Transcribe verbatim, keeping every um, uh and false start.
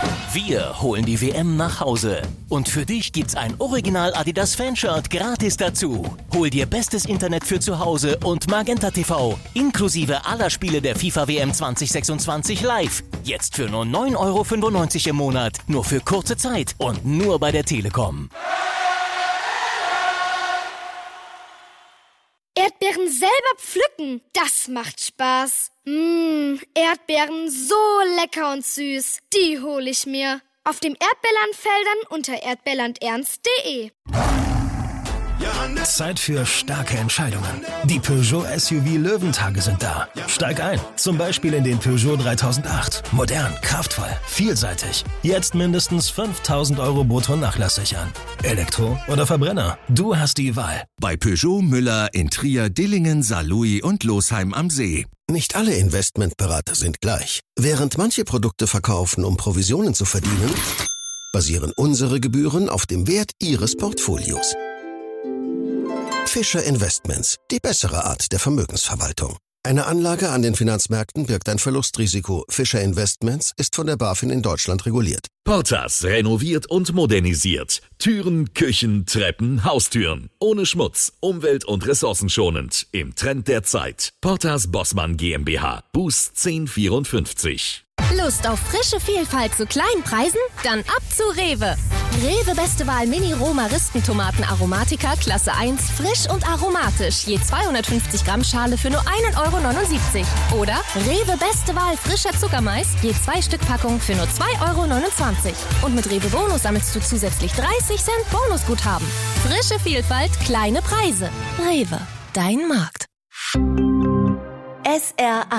Wir holen die W M nach Hause. Und für dich gibt's ein Original Adidas Fanshirt gratis dazu. Hol dir bestes Internet für zu Hause und Magenta T V, inklusive aller Spiele der FIFA W M zwanzig sechsundzwanzig live. Jetzt für nur neun Euro fünfundneunzig im Monat, nur für kurze Zeit und nur bei der Telekom. Erdbeeren selber pflücken, das macht Spaß. Mmh, Erdbeeren so lecker und süß, die hole ich mir. Auf dem Erdbeerlandfeldern unter erdbeerlandernst punkt de. Zeit für starke Entscheidungen. Die Peugeot S U V Löwentage sind da. Steig ein, zum Beispiel in den Peugeot dreitausendacht. Modern, kraftvoll, vielseitig. Jetzt mindestens fünftausend Euro brutto nachlasssichern. Elektro oder Verbrenner, du hast die Wahl. Bei Peugeot Müller in Trier, Dillingen, Saarlouis und Losheim am See. Nicht alle Investmentberater sind gleich. Während manche Produkte verkaufen, um Provisionen zu verdienen, basieren unsere Gebühren auf dem Wert Ihres Portfolios. Fischer Investments, die bessere Art der Vermögensverwaltung. Eine Anlage an den Finanzmärkten birgt ein Verlustrisiko. Fischer Investments ist von der BaFin in Deutschland reguliert. Portas renoviert und modernisiert. Türen, Küchen, Treppen, Haustüren. Ohne Schmutz, umwelt- und ressourcenschonend. Im Trend der Zeit. Portas Bossmann GmbH. Boost zehn vierundfünfzig. Lust auf frische Vielfalt zu kleinen Preisen? Dann ab zu Rewe. Rewe Beste Wahl Mini-Roma-Ristentomaten Aromatica Klasse eins, frisch und aromatisch. Je zweihundertfünfzig Gramm Schale für nur ein Euro neunundsiebzig. Oder Rewe Beste Wahl frischer Zuckermais, je zwei Stück Packung für nur zwei Euro neunundzwanzig. Und mit Rewe Bonus sammelst du zusätzlich dreißig Cent Bonusguthaben. Frische Vielfalt, kleine Preise. Rewe, dein Markt. S R A